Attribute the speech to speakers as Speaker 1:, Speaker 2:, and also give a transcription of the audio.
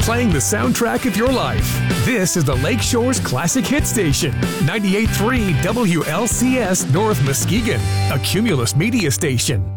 Speaker 1: playing the soundtrack of your life. This is the Lakeshore's Classic Hit Station, 98.3 WLCS North Muskegon, a Cumulus media station.